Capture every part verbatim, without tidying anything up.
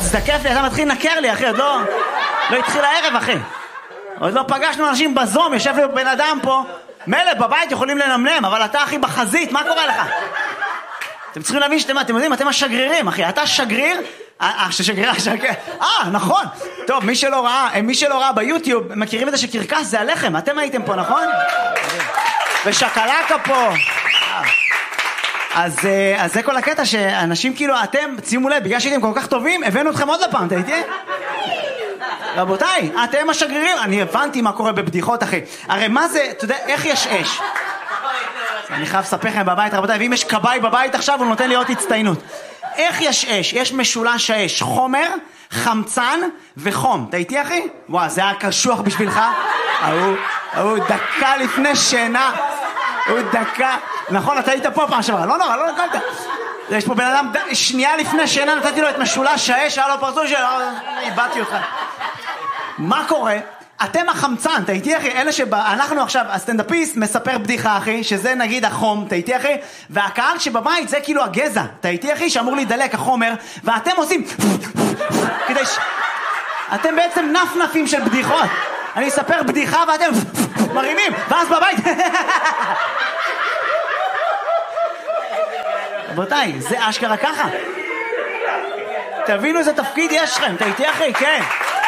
מזדקף לי, אתה מתחיל לנקר לי, אחי, עוד לא... לא התחיל הערב, אחי. עוד לא פגשנו אנשים בזום, יושב לי בן אדם פה. מלא, בבית יכולים לנמנם, אבל אתה, אחי, בחזית, מה קורה לך? אתם צריכים להבין שאתם, אתם יודעים, אתם השגרירים, אחי. אתה שגריר... אה, ששגריר, שגריר... אה, נכון. טוב, מי שלא ראה, מי שלא ראה ביוטיוב, מכירים את זה שקרקס זה הלחם. אתם הייתם פה, נכון? ושקלקה פה. אז, אז זה כל הקטע שאנשים כאילו, אתם, שימו לב, בגלל שהייתם כל כך טובים, הבאנו אתכם עוד לפעם, אתה איתי? רבותיי, אתם השגרירים, אני הבנתי מה קורה בבדיחות, אחי. הרי מה זה, אתה יודע, איך יש אש? אני חייב לספר לכם בבית, רבותיי, ואם יש קבאי בבית עכשיו, הוא נותן לי עוד הצטיינות. איך יש אש? יש משולש האש, חומר, חמצן וחום. אתה איתי, אחי? וואו, זה היה קשוח בשבילך? הוא, הוא דקה לפני שינה. הוא דקה... נכון, אתה היית פה פעם שבא. לא נורא, לא נקלת. יש פה בן אדם, שנייה לפני שינה, נתתי לו את משולש האש, היה לו פרצוף של... איבדתי אותך. מה קורה? אתם החמצן, אתה איתי, אחי? אלה שאנחנו עכשיו, הסטנדאפיסט מספר בדיחה, אחי, שזה נגיד החום, אתה איתי, אחי? והקהל שבבית זה כאילו הגזע, אתה איתי, אחי? שאמור להידלק החומר, ואתם עושים... כדי ש... אתם בעצם נפנפים של בדיחות. אני אספר בדיחה ואתם מרימים, ואז בבית... רבותיי, זה אשכרה ככה. תבינו איזה תפקיד יש לכם, אתה איתי, אחי? כן.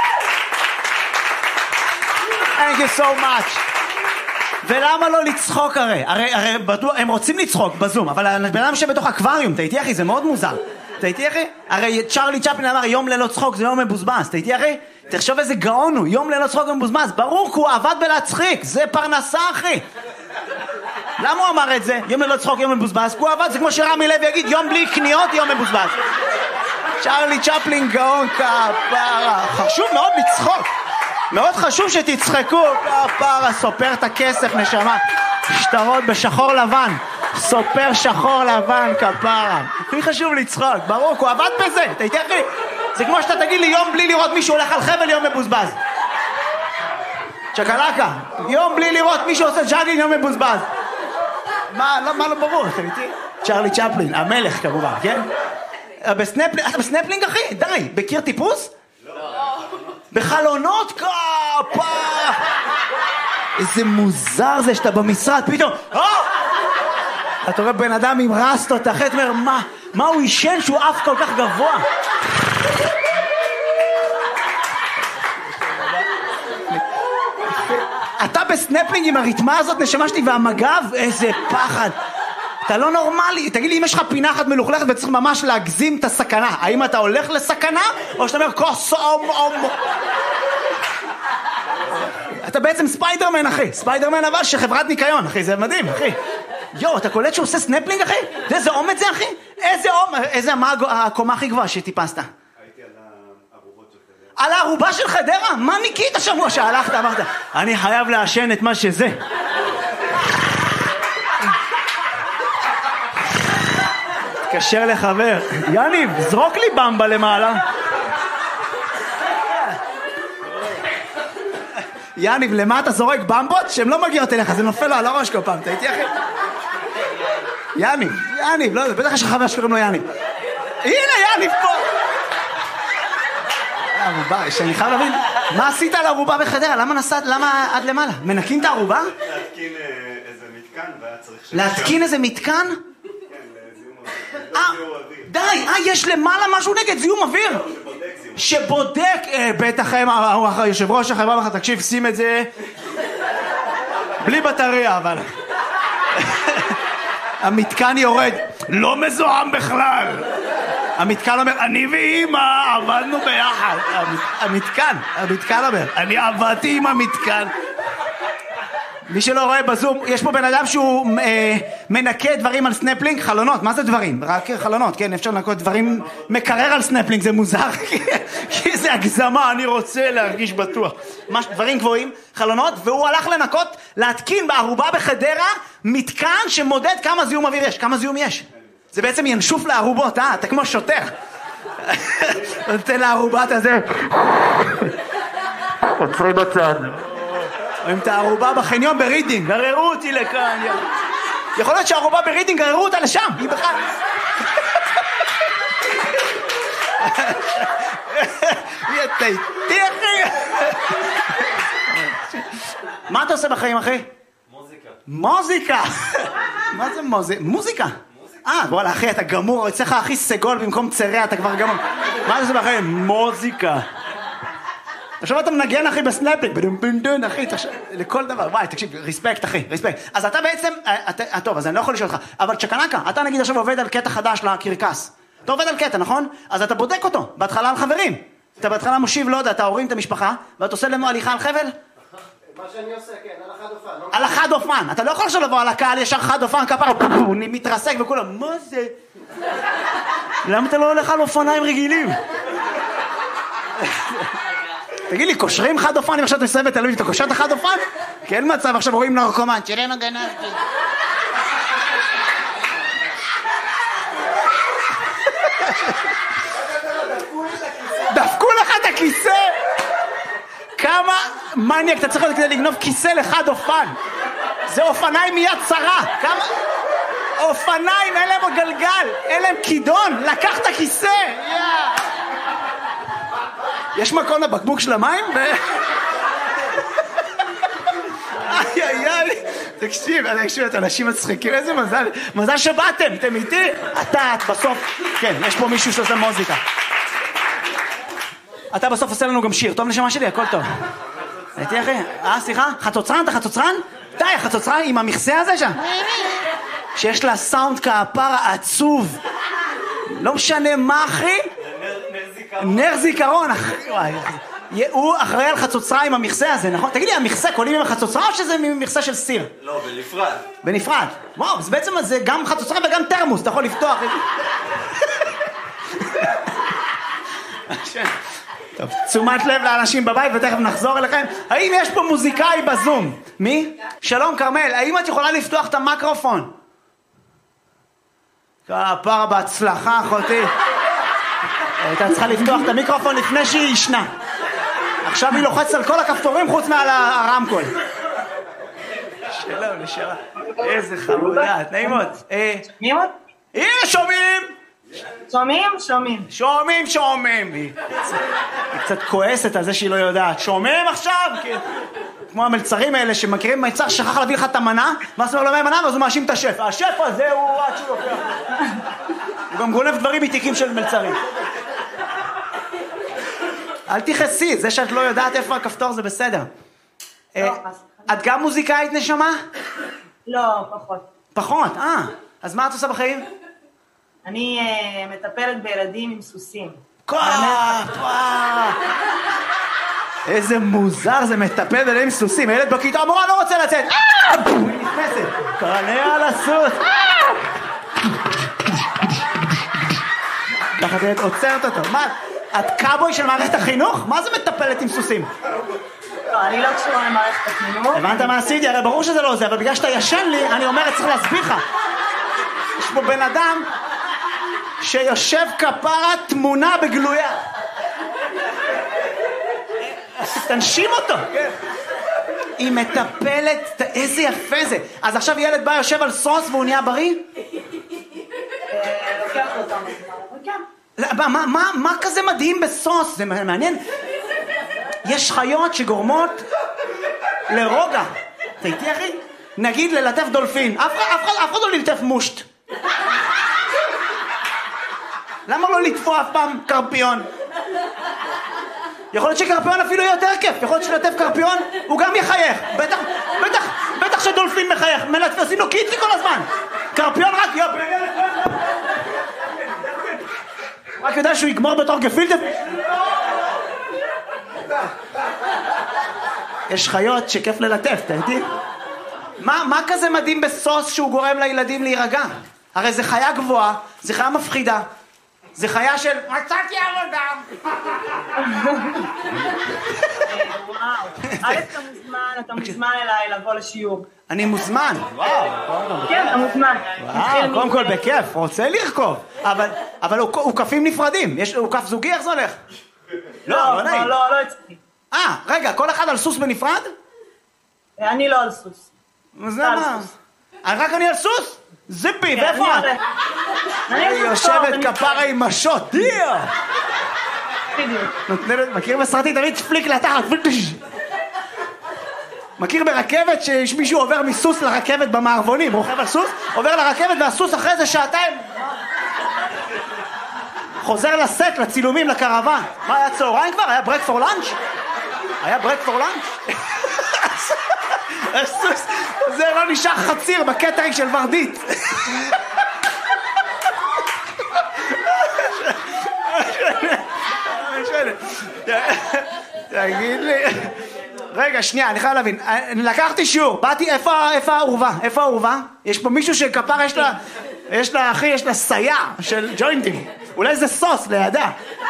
Thank you so much. ולמה לא לצחוק הרי? הרי, הרי בטוח, הם רוצים לצחוק בזום, אבל הבן אדם שבתוך אקווריום, אתה איתי, אחי? זה מאוד מוזר. אתה איתי, אחי? הרי צ'רלי צ'פלין אמר, יום ללא צחוק זה יום מבוזבז. אתה איתי, אחי? תחשוב איזה גאון הוא, יום ללא צחוק מבוזבז. ברור, כי הוא עבד בלהצחיק. זה פרנסה, אחי. למה הוא אמר את זה? יום ללא צחוק, יום מבוזבז. כי הוא עבד, זה כמו שרמי לוי יגיד, יום בלי קניות, יום מבוזבז. צ'רלי צ'פלין גאון כפרה. חשוב מאוד לצחוק. מאוד חשוב שתצחקו, כפרה, סופר את הכסף, נשמה. שטרות בשחור לבן. סופר שחור לבן, כפרה. הכי חשוב לצחוק, ברור, הוא עבד בזה. אתה איתי, אחי? זה כמו שאתה תגיד לי יום בלי לראות מישהו הולך על חבל, יום מבוזבז. צ'קלקה, יום בלי לראות מישהו עושה ג'אגינג, יום מבוזבז. מה, לא, מה לא ברור, אתה איתי? צ'רלי צ'פלין, המלך כמובן, כן? בסנפלינג, אתה בסנפלינג, אחי? די, בקיר טיפוס? לא. בחלונות, כפרה. איזה מוזר זה שאתה במשרד, פתאום, אה! אתה רואה בן אדם עם רסטות, אחרי, אתה אומר, מה, מה הוא ישן שהוא אף כל כך גבוה? אתה בסנפלינג עם הריתמה הזאת, נשמה שלי, והמגב, איזה פחד. אתה לא נורמלי. תגיד לי, אם יש לך פינה אחת מלוכלכת וצריך ממש להגזים את הסכנה, האם אתה הולך לסכנה, או שאתה אומר, כוס, אום, אום. אתה בעצם ספיידרמן, אחי. ספיידרמן אבל שחברת ניקיון, אחי. זה מדהים, אחי. יו, אתה קולט שהוא עושה סנפלינג, אחי? איזה אומץ זה, אחי? איזה אומץ? איזה, מה הקומה הכי גבוהה שטיפסת? הייתי על הערובות של חדרה. על הערובה של חדרה? מה ניקית השבוע שהלכת? אמרת, אני חייב לעשן את מה שזה. תקשר לחבר. יניב, זרוק לי במבה למעלה. יניב, למה אתה זורק במבות? שהן לא מגיעות אליך, זה נופל לו על הראש כל פעם. אתה איתי, אחי? יניב, יניב, לא יודע, בטח יש לך חבר שקוראים לו יניב. הנה, יניב פה! הערובה, שאני חייב להבין, מה עשית על הערובה בחדרה? למה נסעת, למה עד למעלה? מנקים את הערובה? להתקין איזה מתקן, והיה צריך... להתקין איזה מתקן? כן, לזיהום אוויר. די, אה, יש למעלה משהו נגד זיהום אוויר? שבודק, בטח יושב ראש החברה לך, תקשיב, שים את זה בלי בטריה, אבל המתקן יורד, לא מזוהם בכלל. המתקן אומר, אני ואמא עבדנו ביחד. המתקן, המתקן אומר, אני עבדתי עם המתקן. מי שלא רואה בזום, יש פה בן אדם שהוא אה, מנקה דברים על סנפלינג, חלונות, מה זה דברים? רק חלונות, כן, אפשר לנקות דברים, מקרר על סנפלינג, זה מוזר, כי זה הגזמה, אני רוצה להרגיש בטוח. מש, דברים גבוהים, חלונות, והוא הלך לנקות, להתקין בערובה בחדרה, מתקן שמודד כמה זיהום אוויר יש, כמה זיהום יש. זה בעצם ינשוף לערובות, אה? אתה כמו שוטר. נותן לערובת הזה. עוצרי בצד. רואים את הערובה בחניון ברידינג, גררו אותי לכאן. יכול להיות שהערובה ברידינג גררו אותה לשם, היא בכלל. אתה איתי, אחי? מה אתה עושה בחיים, אחי? מוזיקה. מוזיקה? מה זה מוזיקה? מוזיקה? אה, בוא'לה, אחי, אתה גמור, אצלך הכי סגול במקום צרע, אתה כבר גמור. מה אתה עושה בחיים? מוזיקה. עכשיו אתה מנגן, אחי, בסנאפק, בדום אחי, לכל דבר. וואי, תקשיב, ריספקט, אחי, ריספקט. אז אתה בעצם, טוב, אז אני לא יכול לשאול אותך, אבל צ'קנקה, אתה נגיד עכשיו עובד על קטע חדש לקרקס. אתה עובד על קטע, נכון? אז אתה בודק אותו, בהתחלה על חברים. אתה בהתחלה מושיב, לא יודע, אתה הורים את המשפחה, ואתה עושה לנו הליכה על חבל? מה שאני עושה, כן, על החד אופן. על החד אופן. אתה לא יכול עכשיו לבוא על הקהל ישר חד אופן, כפרה, הוא מתרסק וכולם, מה זה? למה אתה לא הולך על אופניים רגילים? תגיד לי, קושרים חד אופן אם עכשיו אתה מסיים בתל אביב, אתה קושר את החד אופן? כי אין מצב, עכשיו רואים נרקומן, תראה מה גנבתי. דפקו לך את הכיסא? כמה מניאק אתה צריך להיות כדי לגנוב כיסא לחד אופן? זה אופניים מיד צרה. כמה... אופניים, אין להם גלגל, אין להם כידון, לקח את הכיסא. יש מקום לבקבוק של המים? איי איי איי, תקשיב, תקשיב, את אנשים מצחיקים, איזה מזל, מזל שבאתם, אתם איתי? אתה, את בסוף, כן, יש פה מישהו שעושה מוזיקה. אתה בסוף עושה לנו גם שיר, טוב נשמה שלי, הכל טוב. הייתי אחי, אה, סליחה? חצוצרן, אתה חצוצרן? די, חצוצרן עם המכסה הזה שם? שיש לה סאונד כפרה עצוב. לא משנה מה, אחי? נר זיכרון, אחי. הוא אחראי על חצוצרה עם המכסה הזה, נכון? תגיד לי, המכסה קונים עם החצוצרה או שזה מכסה של סיר? לא, בנפרד. בנפרד. וואו, זה בעצם זה גם חצוצרה וגם תרמוס, אתה יכול לפתוח. טוב, תשומת לב לאנשים בבית ותכף נחזור אליכם. האם יש פה מוזיקאי בזום? מי? שלום כרמל, האם את יכולה לפתוח את המיקרופון? כפרה בהצלחה, אחותי. הייתה צריכה לפתוח את המיקרופון לפני שהיא ישנה. עכשיו היא לוחצת על כל הכפתורים חוץ מעל הרמקול. שלום, נשארה. איזה חמודה, נעימות. נעימות? הנה, שומעים! שומעים? שומעים. שומעים, שומעים. היא קצת כועסת על זה שהיא לא יודעת. שומעים עכשיו? כמו המלצרים האלה שמכירים מלצר שכח להביא לך את המנה, ואז הוא לא אומר מנה, ואז הוא מאשים את השף. השף הזה הוא עד שהוא לוקח. הוא גם גונב דברים מתיקים של מלצרים. אל תכעסי, זה שאת לא יודעת איפה הכפתור זה בסדר. את גם מוזיקאית נשמה? לא, פחות. פחות, אה. אז מה את עושה בחיים? אני מטפלת בילדים עם סוסים. כוח, וואו. איזה מוזר זה מטפל בילדים עם סוסים. הילד בכיתה, המורה לא רוצה לצאת. היא נכנסת. קרנה על הסוס. ככה את עוצרת אותו. מה? את קאבוי של מערכת החינוך? מה זה מטפלת עם סוסים? לא, אני לא קשורה למערכת החינוך. הבנת מה עשיתי? הרי ברור שזה לא זה, אבל בגלל שאתה ישן לי, אני אומרת, צריך להסביר לך. יש פה בן אדם שיושב כפרה תמונה בגלויה. תנשים אותו. היא מטפלת, איזה יפה זה. אז עכשיו ילד בא יושב על סוס והוא נהיה בריא? לוקח אותם. כן. מה, מה, מה כזה מדהים בסוס? זה מעניין. יש חיות שגורמות לרוגע. אתה איתי אחי? נגיד ללטף דולפין. אף אחד לא ללטף מושט. למה לא לטפוע אף פעם קרפיון? יכול להיות שקרפיון אפילו יותר כיף. יכול להיות שלטף קרפיון הוא גם יחייך. בטח, בטח, בטח שדולפין מחייך. מלטף, עושים לו קיטי כל הזמן. קרפיון רק יופ. רק יודע שהוא יגמור בתור גפילטה. יש חיות שכיף ללטף, אתה איתי? מה, מה כזה מדהים בסוס שהוא גורם לילדים להירגע? הרי זה חיה גבוהה, זה חיה מפחידה, זה חיה של מצאתי עבודה. וואו, א' אתה מוזמן, אתה מוזמן אליי לבוא לשיעור. אני מוזמן. כן, אתה מוזמן. וואו, קודם כל בכיף, רוצה לרכוב. אבל, אבל הוא, הוא כפים נפרדים, יש, הוא כף זוגי, איך זה הולך? לא, לא נעים. לא, לא הצליחי. אה, רגע, כל אחד על סוס בנפרד? אני לא על סוס. זה מה? רק אני על סוס? זיפי, ואיפה את? אני יושבת כפרה עם משות, דיה! בדיוק. מכיר בסרטים תמיד פליק לתחת, מכיר ברכבת שיש מישהו עובר מסוס לרכבת במערבונים, רוכב על סוס, עובר לרכבת והסוס אחרי זה שעתיים חוזר לסט, לצילומים, לקרוון. מה היה צהריים כבר? היה ברק פור לנץ'? היה ברק פור לנץ'? הסוס, זה לא נשאר חציר בקטרינג של ורדית. תגיד לי, רגע, שנייה, אני חייב להבין, לקחתי שיעור, באתי, איפה, איפה העורבה? איפה העורבה? יש פה מישהו שכפר, יש לה, יש לה, אחי, יש לה סייע של ג'וינטים, אולי זה סוס לידה.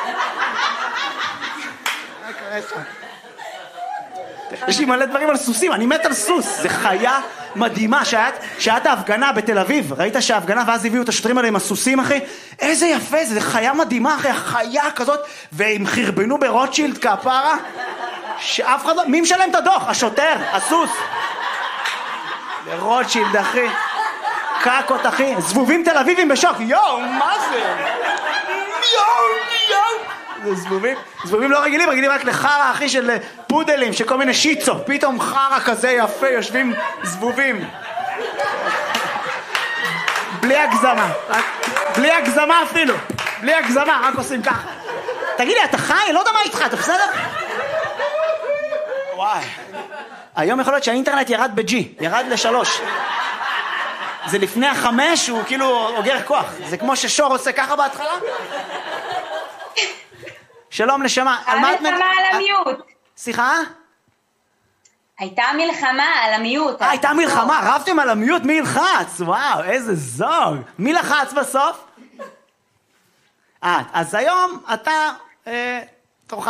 יש לי מלא דברים על סוסים, אני מת על סוס, זה חיה מדהימה. שעת ההפגנה בתל אביב, ראית שההפגנה ואז הביאו את השוטרים האלה עם הסוסים, אחי? איזה יפה זה, זה חיה מדהימה, אחי, חיה כזאת, והם חרבנו ברוטשילד כפרה, שאף אחד לא, מי משלם את הדוח? השוטר, הסוס. ברוטשילד, אחי. קקות, אחי. זבובים תל אביבים בשוק, יואו, מה זה? יואו, יואו. זה זבובים, זבובים לא רגילים, רגילים רק לחרה, אחי, של פודלים, של כל מיני שיצו. פתאום חרה כזה יפה, יושבים זבובים. בלי הגזמה. בלי הגזמה אפילו. בלי הגזמה, רק עושים ככה. תגיד לי, אתה חי? לא יודע מה איתך, אתה בסדר? וואי. היום יכול להיות שהאינטרנט ירד בג'י, ירד לשלוש. זה לפני החמש, הוא כאילו אוגר כוח. זה כמו ששור עושה ככה בהתחלה. שלום נשמה. המלחמה על המיעוט. סליחה? הייתה מלחמה על המיעוט. הייתה מלחמה, רבתם על המיעוט, מי ילחץ? וואו, איזה זוג. מי לחץ בסוף? אה, אז היום אתה, תורך.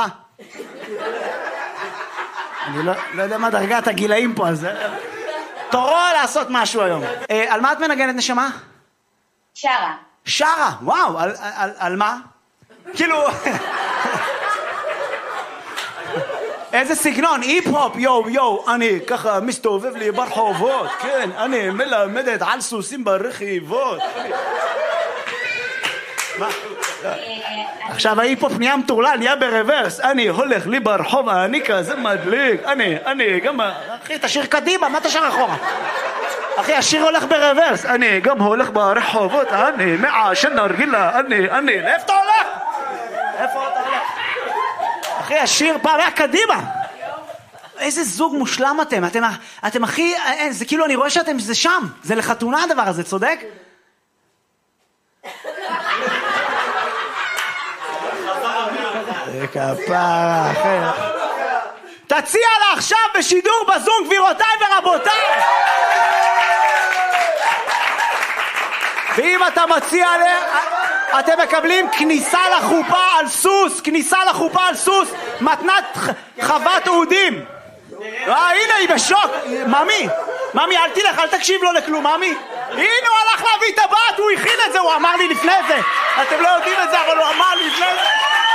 אני לא יודע מה דרגת הגילאים פה, אז תורו לעשות משהו היום. על מה את מנגנת נשמה? שרה. שרה, וואו, על מה? כאילו... איזה סגנון, היפ-הופ, יו, יו, אני ככה מסתובב לי ברחובות, כן, אני מלמדת על סוסים ברכיבות. עכשיו ההיפ-הופ נהיה מטורלל, נהיה ברוורס, אני הולך לי ברחוב, אני כזה מדליק, אני, אני גם, אחי, תשאיר קדימה, מה תשאיר אחורה? אחי, השיר הולך ברוורס, אני גם הולך ברחובות, אני מעשן נרגילה, אני, אני, לאיפה אתה הולך? איפה אתה הולך? אחי, השיר פעם היה קדימה. איזה זוג מושלם אתם, אתם, אתם הכי, זה כאילו, אני רואה שאתם, זה שם, זה לחתונה הדבר הזה, צודק? זה כפרה, אחי. תציע לה עכשיו בשידור בזום, גבירותיי ורבותיי. ואם אתה מציע לה... אתם מקבלים כניסה לחופה על סוס, כניסה לחופה על סוס, מתנת חוות אודים. אה, הנה היא בשוק. ממי, ממי, אל תלך, אל תקשיב לו לכלום, ממי. הנה הוא הלך להביא את הבת, הוא הכין את זה, הוא אמר לי לפני זה. אתם לא יודעים את זה, אבל הוא אמר לי לפני זה.